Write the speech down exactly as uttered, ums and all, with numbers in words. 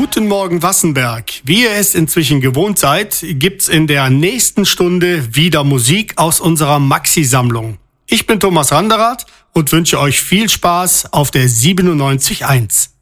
Guten Morgen Wassenberg. Wie ihr es inzwischen gewohnt seid, gibt's in der nächsten Stunde wieder Musik aus unserer Maxi-Sammlung. Ich bin Thomas Randerath und wünsche euch viel Spaß auf der siebenundneunzig Komma eins.